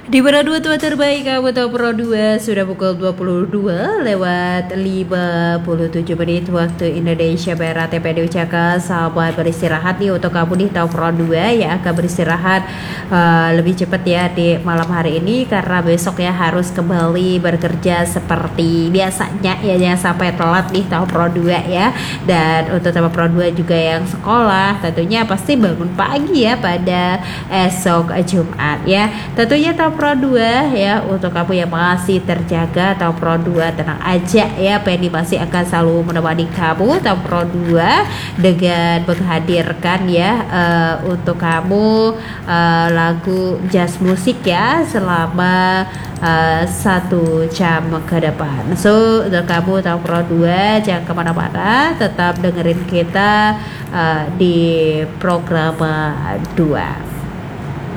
Di Pro 2 tua terbaik kamu tahu Pro 2 sudah pukul 22 lewat 57 menit waktu Indonesia Barat. TPD ucapkan sahabat beristirahat nih untuk kamu nih tahu Pro 2 ya akan beristirahat lebih cepat ya di malam hari ini karena besok ya harus kembali bekerja seperti biasanya ya, jangan sampai telat nih tahu Pro 2 ya. Dan untuk teman Pro 2 juga yang sekolah tentunya pasti bangun pagi ya pada esok Jumat ya. Tentunya tahu Pro 2 ya, untuk kamu yang masih terjaga atau Pro 2 tenang aja ya, Penny masih akan selalu menemani kamu atau Pro 2 dengan menghadirkan ya untuk kamu lagu jazz musik ya selama 1 jam ke depan. So untuk kamu tahu Pro 2 jangan kemana-mana, tetap dengerin kita di program 2.